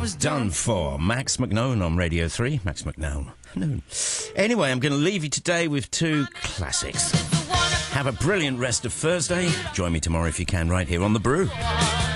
was done for. Max McKnone on Radio 3. Max McKnone. No. Anyway, I'm going to leave you today with two classics. Have a brilliant rest of Thursday. Join me tomorrow if you can, right here on The Brew.